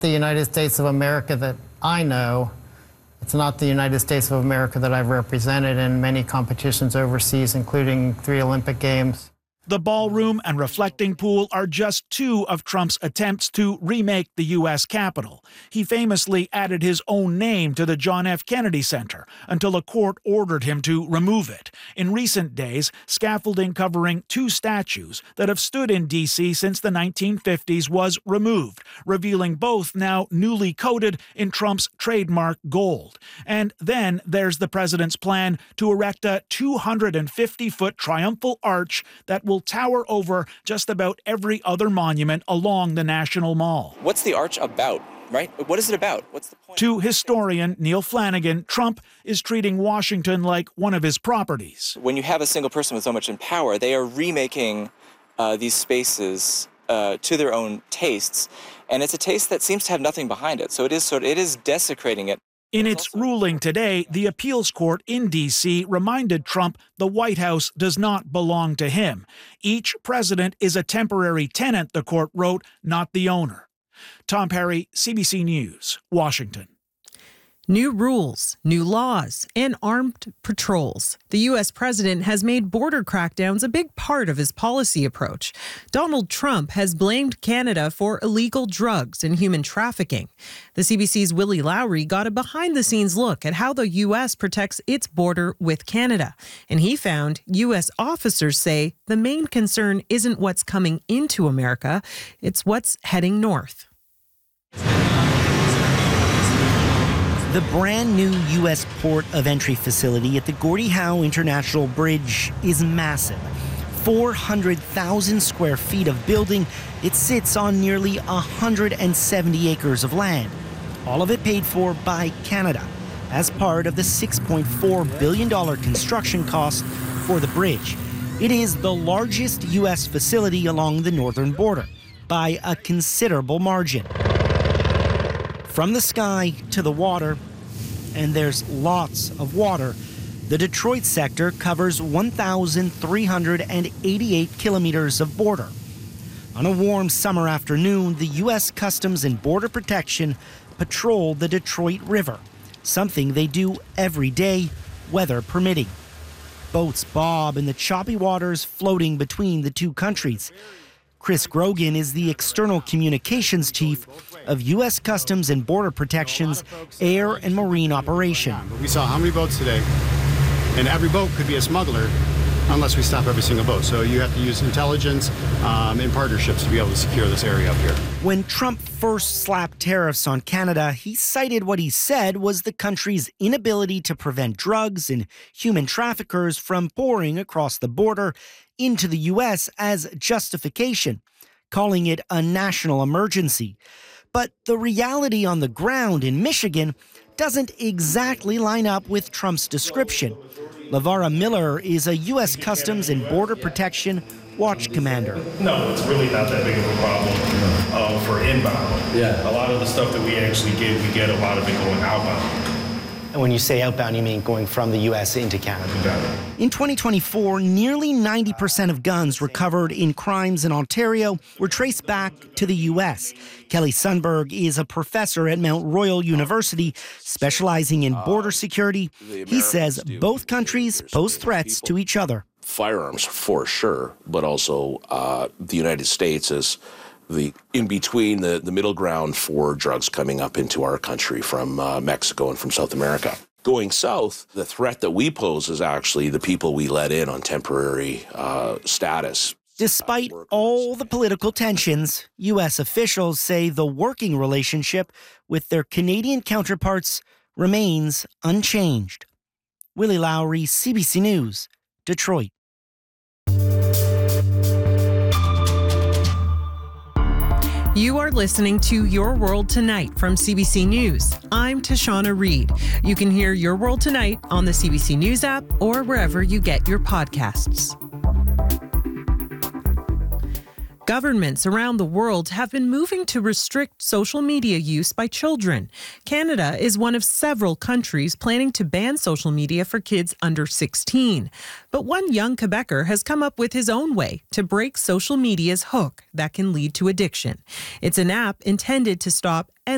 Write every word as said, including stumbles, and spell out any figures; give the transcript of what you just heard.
The United States of America that I know, it's not the United States of America that I've represented in many competitions overseas, including three Olympic Games. The ballroom and reflecting pool are just two of Trump's attempts to remake the U S Capitol. He famously added his own name to the John F. Kennedy Center until a court ordered him to remove it. In recent days, scaffolding covering two statues that have stood in D C since the nineteen fifties was removed, revealing both now newly coated in Trump's trademark gold. And then there's the president's plan to erect a two hundred fifty foot triumphal arch that will tower over just about every other monument along the National Mall. What's the arch about, right? What is it about? What's the point? To historian Neil Flanagan, Trump is treating Washington like one of his properties. When you have a single person with so much in power, they are remaking uh, these spaces uh, to their own tastes, and it's a taste that seems to have nothing behind it. So it is sort of, it is desecrating it. In its ruling today, the appeals court in D C reminded Trump the White House does not belong to him. Each president is a temporary tenant, the court wrote, not the owner. Tom Perry, C B C News, Washington. New rules, new laws, and armed patrols. The U S president has made border crackdowns a big part of his policy approach. Donald Trump has blamed Canada for illegal drugs and human trafficking. The C B C's Willie Lowry got a behind-the-scenes look at how the U S protects its border with Canada. And he found U S officers say the main concern isn't what's coming into America, it's what's heading north. The brand new U S port of entry facility at the Gordie Howe International Bridge is massive. four hundred thousand square feet of building. It sits on nearly one hundred seventy acres of land. All of it paid for by Canada as part of the six point four billion dollars construction cost for the bridge. It is the largest U S facility along the northern border by a considerable margin. From the sky to the water, and there's lots of water, the Detroit sector covers one thousand three hundred eighty-eight kilometers of border. On a warm summer afternoon, the U S Customs and Border Protection patrol the Detroit River, something they do every day, weather permitting. Boats bob in the choppy waters floating between the two countries. Chris Grogan is the external communications chief of U S Customs and Border Protection's Air and Marine Operation. We saw how many boats today, and every boat could be a smuggler unless we stop every single boat. So you have to use intelligence um, and partnerships to be able to secure this area up here. When Trump first slapped tariffs on Canada, he cited what he said was the country's inability to prevent drugs and human traffickers from pouring across the border into the U S as justification, calling it a national emergency. But the reality on the ground in Michigan doesn't exactly line up with Trump's description. LaVara Miller is a U S Customs and Border Protection watch commander. No, it's really not that big of a problem uh, for inbound. Yeah. A lot of the stuff that we actually get, we get a lot of it going outbound. And when you say outbound, you mean going from the U S into Canada? In twenty twenty-four, nearly ninety percent of guns recovered in crimes in Ontario were traced back to the U S. Kelly Sundberg is a professor at Mount Royal University specializing in border security. He says both countries pose threats to each other. Firearms, for sure, but also uh, the United States is the in between, the, the middle ground for drugs coming up into our country from uh, Mexico and from South America. Going south, the threat that we pose is actually the people we let in on temporary uh, status. Despite all the political tensions, U S officials say the working relationship with their Canadian counterparts remains unchanged. Willie Lowry, C B C News, Detroit. You are listening to Your World Tonight from C B C News. I'm Tashana Reed. You can hear Your World Tonight on the C B C News app or wherever you get your podcasts. Governments around the world have been moving to restrict social media use by children. Canada is one of several countries planning to ban social media for kids under sixteen. But one young Quebecer has come up with his own way to break social media's hook that can lead to addiction. It's an app intended to stop